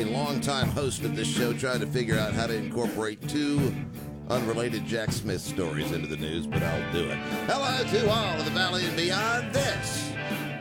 longtime host of this show, trying to figure out how to incorporate two unrelated Jack Smith stories into the news, but I'll do it. Hello to all of the Valley and beyond. This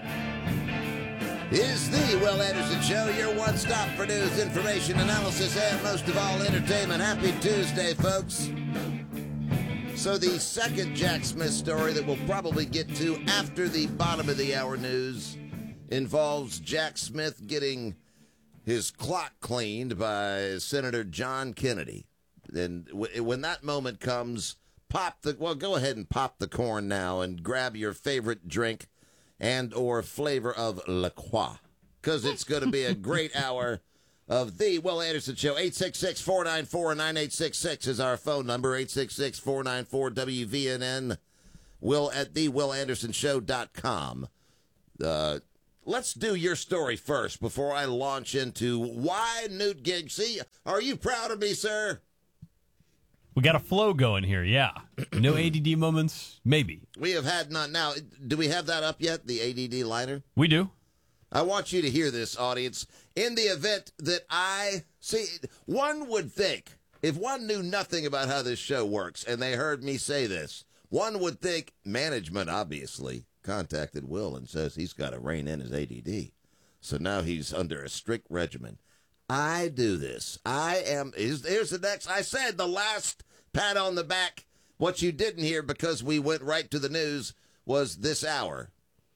is the Will Anderson Show, your one-stop for news, information, analysis, and most of all, entertainment. Happy Tuesday, folks. So the second Jack Smith story that we'll probably get to after the bottom of the hour news involves Jack Smith getting his clock cleaned by Senator John Kennedy. And when that moment comes, go ahead and pop the corn now and grab your favorite drink and or flavor of La Croix, because it's going to be a great hour of the Will Anderson Show. 866-494-9866 is our phone number, 866-494-WVNN, Will at thewillandersonshow.com. Let's do your story first before I launch into why Newt Gingrich. See, are you proud of me, sir? We got a flow going here, yeah. No ADD moments, maybe. We have had none. Now, do we have that up yet, the ADD liner? We do. I want you to hear this, audience. In the event that one would think, if one knew nothing about how this show works and they heard me say this, one would think management, obviously, contacted Will and says he's got to rein in his ADD. So now he's under a strict regimen. I do this. Here's the next. I said the last pat on the back. What you didn't hear, because we went right to the news, was this hour.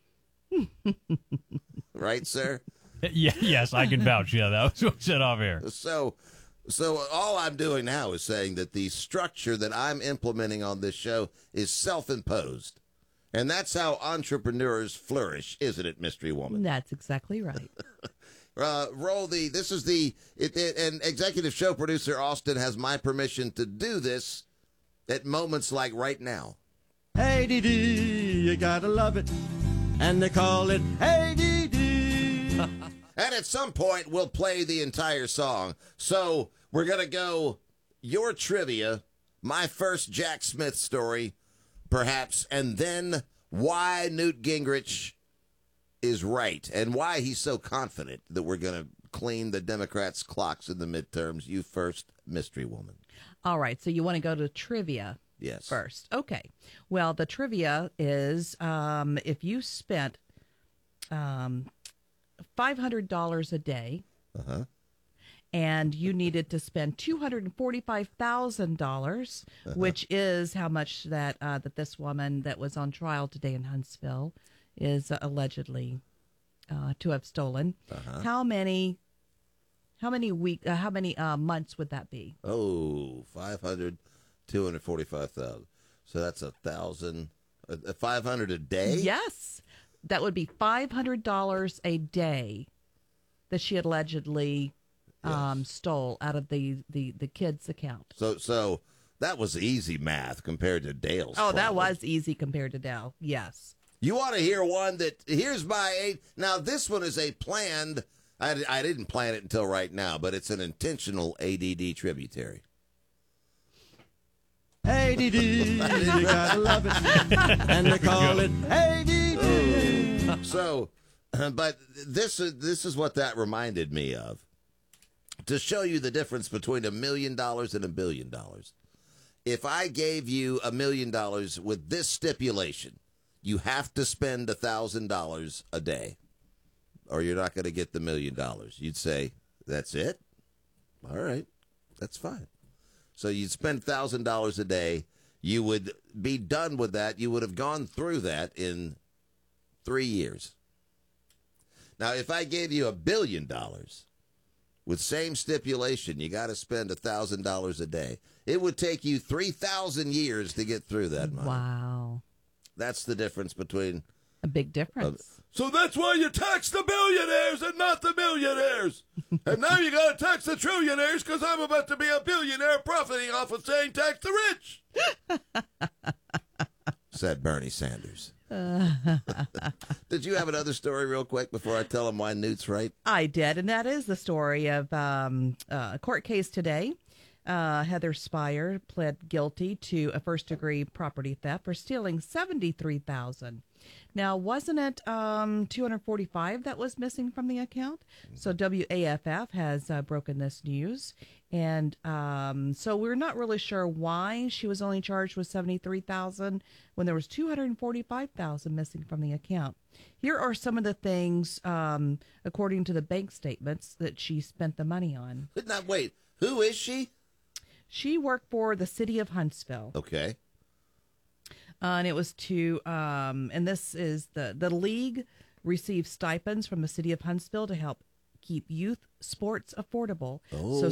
Right, sir? Yeah, yes, I can vouch. Yeah, that was what we said off air. So all I'm doing now is saying that the structure that I'm implementing on this show is self-imposed. And that's how entrepreneurs flourish, isn't it, Mystery Woman? That's exactly right. And executive show producer Austin has my permission to do this at moments like right now. ADD, you gotta love it. And they call it ADD. And at some point, we'll play the entire song. So we're going to go your trivia, my first Jack Smith story, perhaps, and then why Newt Gingrich is right and why he's so confident that we're going to clean the Democrats' clocks in the midterms. You first, Mystery Woman. All right, so you want to go to trivia first. Okay. Well, the trivia is if you spent $500 a day and you needed to spend $245,000, which is how much that this woman that was on trial today in Huntsville is allegedly to have stolen. How many months would that be? Oh, 245,000. So that's 1,000, 500 a day? Yes. That would be $500 a day that she allegedly stole out of the kids' account. So that was easy math compared to Dale's. Oh, that was easy compared to Dale. Yes. You want to hear one here's my now this one is a planned, I didn't plan it until right now, but it's an intentional ADD tributary. ADD, you gotta love it. And they call it ADD. So, but this is what that reminded me of. To show you the difference between $1 million and $1 billion. If I gave you $1 million with this stipulation, you have to spend $1,000 a day, or you're not going to get the $1 million. You'd say, that's it? All right, that's fine. So you'd spend $1,000 a day. You would be done with that. You would have gone through that in 3 years. Now, if I gave you $1 billion with same stipulation, you got to spend $1,000 a day. It would take you 3,000 years to get through that money. Wow. That's the difference between... A big difference. So that's why you tax the billionaires and not the millionaires. And now you got to tax the trillionaires because I'm about to be a billionaire profiting off of saying tax the rich. Said Bernie Sanders. Did you have another story real quick before I tell him why Newt's right? I did, and that is the story of a court case today Heather Spire pled guilty to a first-degree property theft for stealing $73,000. Now, wasn't it 245 that was missing from the account? So WAFF has broken this news, and so we're not really sure why she was only charged with 73,000 when there was 245,000 missing from the account. Here are some of the things, according to the bank statements, that she spent the money on. But not wait. Who is she? She worked for the city of Huntsville. Okay. And it was to, and this is the league receives stipends from the city of Huntsville to help keep youth sports affordable. So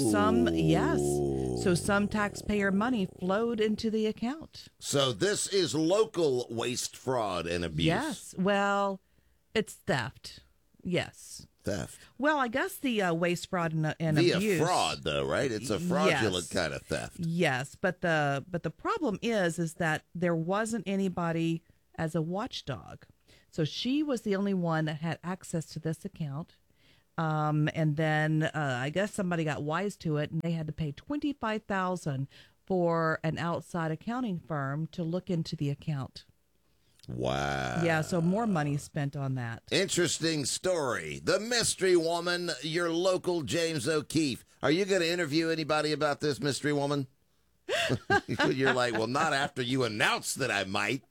some taxpayer money flowed into the account. So this is local waste, fraud, and abuse. Yes. Well, it's theft. Yes. Theft. Well, I guess the waste, fraud, and Via abuse. fraud, though, right? It's a fraudulent Yes. kind of theft. Yes, but the problem is that there wasn't anybody as a watchdog, so she was the only one that had access to this account. And then I guess somebody got wise to it, and they had to pay $25,000 for an outside accounting firm to look into the account. Wow. Yeah, so more money spent on that. Interesting story. The mystery woman, your local James O'Keefe. Are you going to interview anybody about this mystery woman? You're like, well, not after you announce that I might.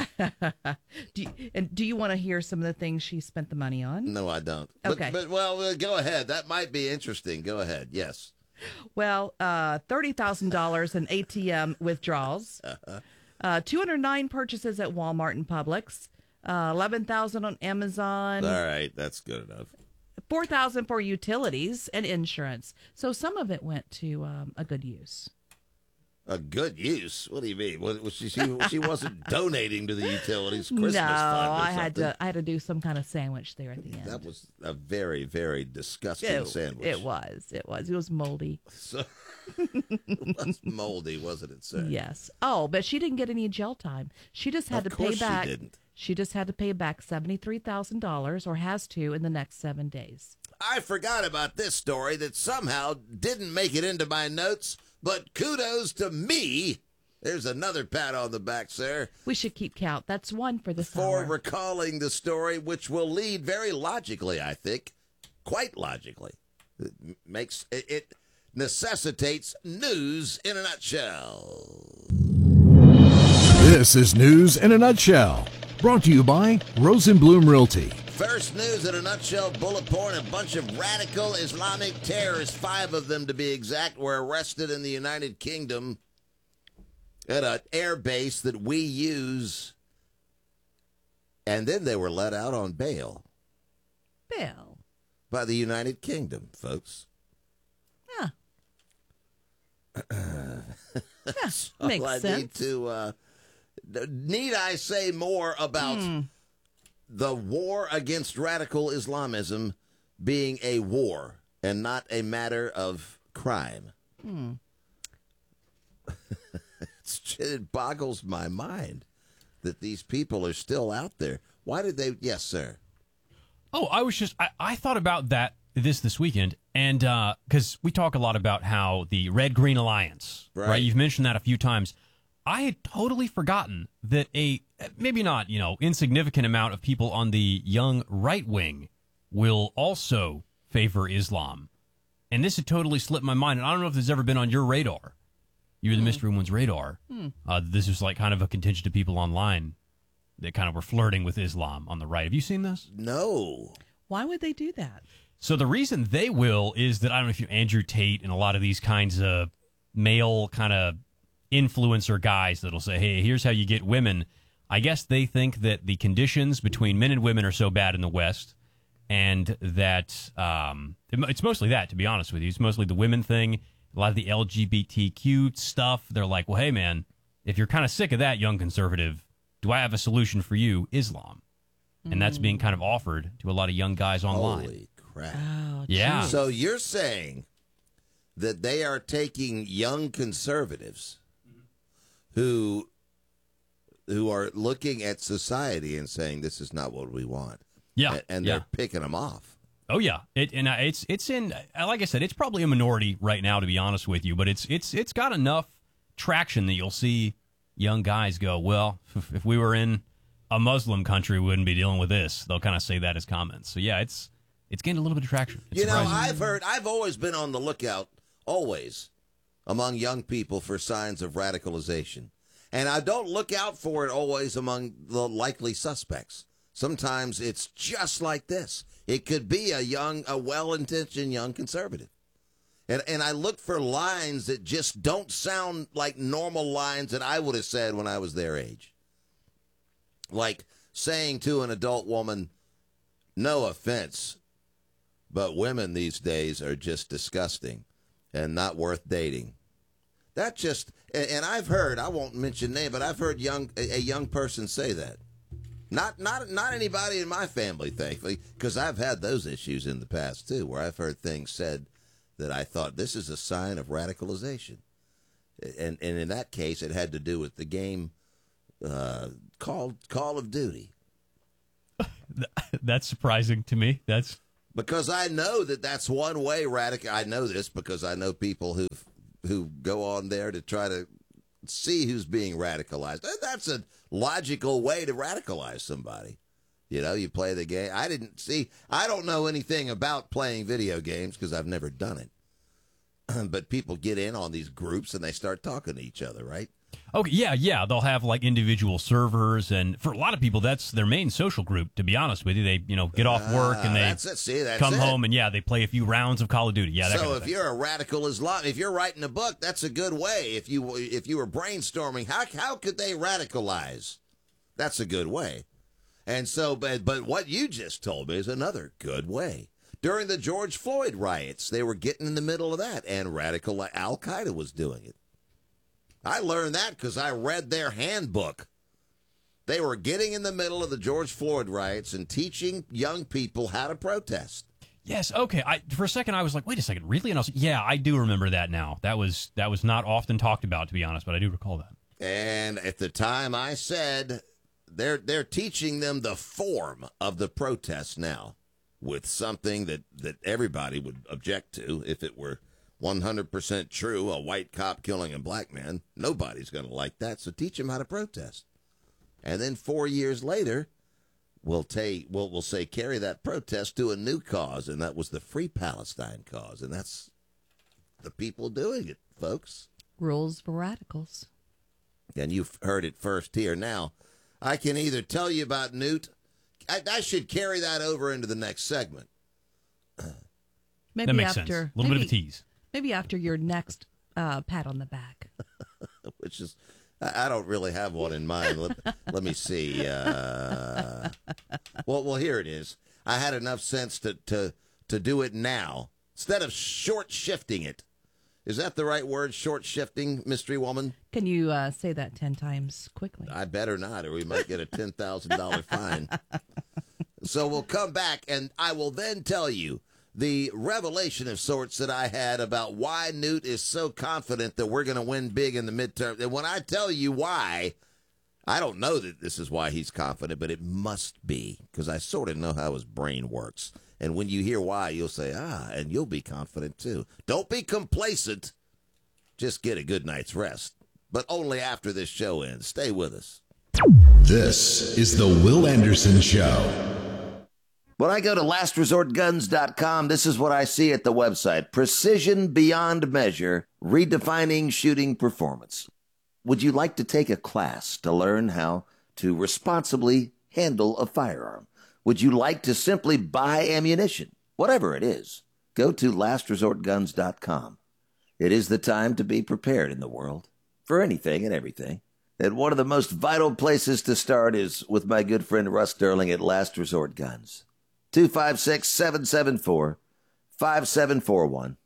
Do you want to hear some of the things she spent the money on? No, I don't. Okay. But go ahead. That might be interesting. Go ahead. Yes. Well, $30,000 in ATM withdrawals, 209 purchases at Walmart and Publix, 11,000 on Amazon, All right. That's good enough. 4,000 for utilities and insurance. So some of it went to a good use. A good use? What do you mean? She wasn't donating to the utilities Christmas No, fund or I had something. I had to do some kind of sandwich there at the end. That was a very, very disgusting sandwich. It was moldy. So, it was moldy, wasn't it, sir? Yes. Oh, but she didn't get any jail time. She just had Of to pay course back. she didn't. She just had to pay back $73,000, or has to, in the next 7 days. I forgot about this story that somehow didn't make it into my notes, but kudos to me. There's another pat on the back, sir, We should keep count. That's one for this for hour. recalling the story, which will lead very logically, I think, quite logically. It necessitates news in a nutshell. This is News in a Nutshell, brought to you by Rosenblum Realty. First news in a nutshell bullet point: a bunch of radical Islamic terrorists, 5 of them to be exact, were arrested in the United Kingdom at an air base that we use, and then they were let out on bail Bill. by the United Kingdom, folks. Yeah. That's makes all I sense. need I say more about the war against radical Islamism being a war and not a matter of crime? It boggles my mind that these people are still out there. Why did they? Yes, sir. Oh, I thought about this weekend, and because we talk a lot about how the Red Green Alliance, right? You've mentioned that a few times. I had totally forgotten that a maybe not insignificant amount of people on the young right wing will also favor Islam, and this had totally slipped my mind. And I don't know if this has ever been on your radar. You're the Mystery Woman's radar. This is like kind of a contingent of people online that kind of were flirting with Islam on the right. Have you seen this? No. Why would they do that? So the reason they will is that I don't know if you're Andrew Tate and a lot of these kinds of male kind of influencer guys that'll say, hey, here's how you get women. I guess they think that the conditions between men and women are so bad in the West, and that it's mostly that, to be honest with you. It's mostly the women thing, a lot of the LGBTQ stuff. They're like, well, hey, man, if you're kind of sick of that, young conservative, do I have a solution for you? Islam. And that's being kind of offered to a lot of young guys online. Holy crap. Oh, Yeah. geez. So you're saying that they are taking young conservatives who are looking at society and saying this is not what we want. Yeah. And they're picking them off. Oh yeah, it's in, like I said, it's probably a minority right now, to be honest with you, but it's got enough traction that you'll see young guys go, well, if we were in a Muslim country, we wouldn't be dealing with this. They'll kind of say that as comments. So yeah, it's gained a little bit of traction. It's surprising. I've always been on the lookout, always, among young people for signs of radicalization. And I don't look out for it always among the likely suspects. Sometimes it's just like this. It could be a well-intentioned young conservative. And I look for lines that just don't sound like normal lines that I would have said when I was their age. Like saying to an adult woman, no offense, but women these days are just disgusting and not worth dating. That just, and I've heard, I won't mention name, but I've heard a young person say that. Not anybody in my family, thankfully, because I've had those issues in the past, too, where I've heard things said that I thought this is a sign of radicalization. And in that case, it had to do with the game called Call of Duty. That's surprising to me. That's because I know that's one way radical. I know this because I know people who go on there to try to see who's being radicalized. That's a logical way to radicalize somebody. You know, you play the game. I don't know anything about playing video games because I've never done it. But people get in on these groups and they start talking to each other, right? Okay, yeah. They'll have like individual servers, and for a lot of people, that's their main social group. To be honest with you, they get off work and they come home and they play a few rounds of Call of Duty. Yeah. So if you're a radical Islam, if you're writing a book, that's a good way. If you were brainstorming, how could they radicalize? That's a good way. And so, but what you just told me is another good way. During the George Floyd riots, they were getting in the middle of that, and radical Al-Qaeda was doing it. I learned that because I read their handbook. They were getting in the middle of the George Floyd riots and teaching young people how to protest. Yes, okay. For a second, I was like, wait a second, really? And I was like, yeah, I do remember that now. That was not often talked about, to be honest, but I do recall that. And at the time I said, they're teaching them the form of the protest now with something that everybody would object to if it were 100% true, a white cop killing a black man. Nobody's going to like that, so teach them how to protest. And then 4 years later, we'll say carry that protest to a new cause, and that was the Free Palestine cause, and that's the people doing it, folks. Rules for radicals. And you've heard it first here. Now, I can either tell you about Newt. I should carry that over into the next segment. Maybe that makes sense. A little bit of a tease. Maybe after your next pat on the back. Which is, I don't really have one in mind. Let me see. Well, here it is. I had enough sense to do it now instead of short shifting it. Is that the right word, short shifting, mystery woman? Can you say that 10 times quickly? I better not, or we might get a $10,000 fine. So we'll come back, and I will then tell you the revelation of sorts that I had about why Newt is so confident that we're going to win big in the midterm. And when I tell you why, I don't know that this is why he's confident, but it must be, because I sort of know how his brain works. And when you hear why, you'll say, and you'll be confident too. Don't be complacent. Just get a good night's rest. But only after this show ends. Stay with us. This is the Will Anderson Show. When I go to lastresortguns.com, this is what I see at the website. Precision beyond measure, redefining shooting performance. Would you like to take a class to learn how to responsibly handle a firearm? Would you like to simply buy ammunition? Whatever it is, go to lastresortguns.com. It is the time to be prepared in the world for anything and everything. And one of the most vital places to start is with my good friend Russ Sterling at Last Resort Guns. 256-774-5741.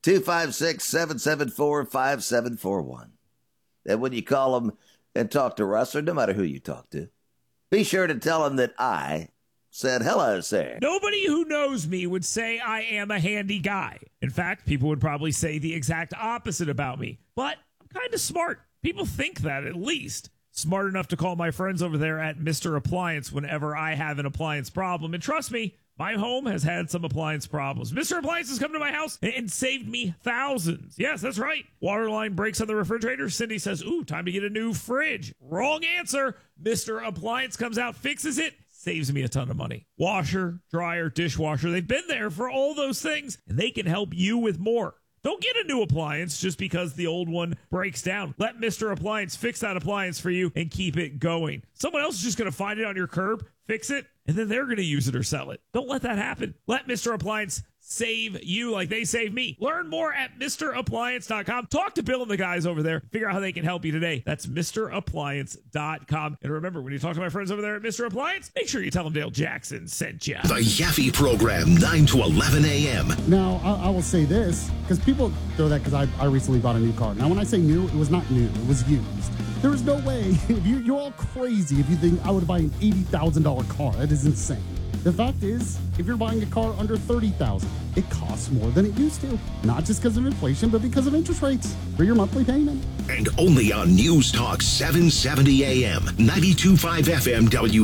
256-774-5741. And when you call them and talk to Russ, or no matter who you talk to, be sure to tell him that I said hello, sir. Nobody who knows me would say I am a handy guy. In fact, people would probably say the exact opposite about me. But I'm kind of smart. People think that, at least. Smart enough to call my friends over there at Mr. Appliance whenever I have an appliance problem. And trust me, My home has had some appliance problems. Mr. Appliance has come to my house and saved me thousands. Yes, that's right. Water line breaks on the refrigerator. Cindy says, ooh, time to get a new fridge. Wrong answer. Mr. Appliance comes out, fixes it, saves me a ton of money. Washer, dryer, dishwasher, they've been there for all those things, and they can help you with more. Don't get a new appliance just because the old one breaks down. Let Mr. Appliance fix that appliance for you and keep it going. Someone else is just going to find it on your curb, fix it, and then they're going to use it or sell it. Don't let that happen. Let Mr. Appliance save you like they save me. Learn more at MrAppliance.com. Talk to Bill and the guys over there. Figure out how they can help you today. That's MrAppliance.com. And remember, when you talk to my friends over there at Mr. Appliance, make sure you tell them Dale Jackson sent you. The Yaffe Program, 9 to 11 a.m. Now, I will say this, because people throw that because I recently bought a new car. Now, when I say new, it was not new. It was used. There is no way. If you're all crazy if you think I would buy an $80,000 car. That is insane. The fact is, if you're buying a car under $30,000, it costs more than it used to. Not just because of inflation, but because of interest rates for your monthly payment. And only on News Talk 770 AM, 92.5 FM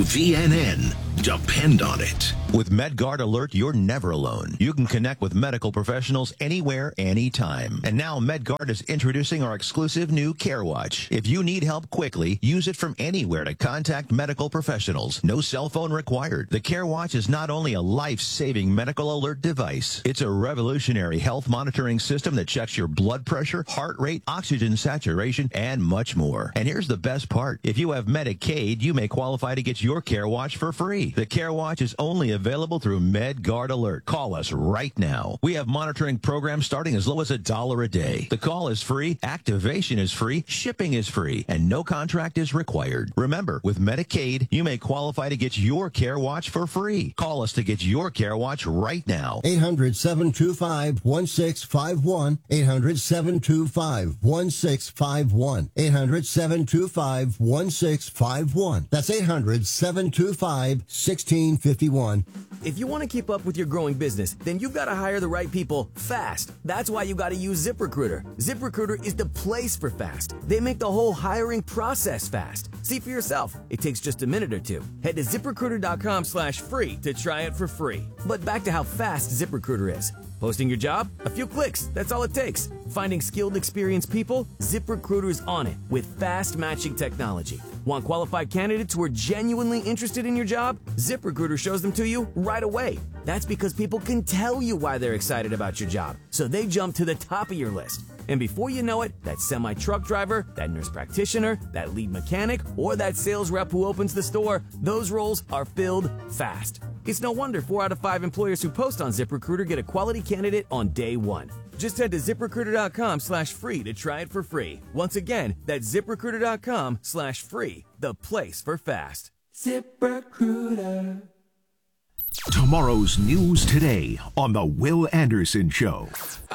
WVNN. Depend on it. With MedGuard Alert, you're never alone. You can connect with medical professionals anywhere, anytime. And now MedGuard is introducing our exclusive new CareWatch. If you need help quickly, use it from anywhere to contact medical professionals. No cell phone required. The CareWatch is not only a life-saving medical alert device, it's a revolutionary health monitoring system that checks your blood pressure, heart rate, oxygen saturation, and much more. And here's the best part. If you have Medicaid, you may qualify to get your CareWatch for free. The CareWatch is only available through MedGuard Alert. Call us right now. We have monitoring programs starting as low as $1 a day. The call is free, activation is free, shipping is free, and no contract is required. Remember, with Medicaid, you may qualify to get your CareWatch for free. Call us to get your CareWatch right now. 800-725-1651. 800-725-1651. 800-725-1651. That's 800-725-1651. If you want to keep up with your growing business, then you've got to hire the right people fast. That's why you got to use ZipRecruiter. ZipRecruiter is the place for fast. They make the whole hiring process fast. See for yourself. It takes just a minute or two. Head to ZipRecruiter.com/free to try it for free. But back to how fast ZipRecruiter is. Posting your job? A few clicks. That's all it takes. Finding skilled, experienced people? ZipRecruiter's on it with fast matching technology. Want qualified candidates who are genuinely interested in your job? ZipRecruiter shows them to you right away. That's because people can tell you why they're excited about your job, so they jump to the top of your list. And before you know it, that semi-truck driver, that nurse practitioner, that lead mechanic, or that sales rep who opens the store, those roles are filled fast. It's no wonder 4 out of 5 employers who post on ZipRecruiter get a quality candidate on day one. Just head to ZipRecruiter.com/free to try it for free. Once again, that's ZipRecruiter.com/free, the place for fast. ZipRecruiter. Tomorrow's news today on The Will Anderson Show.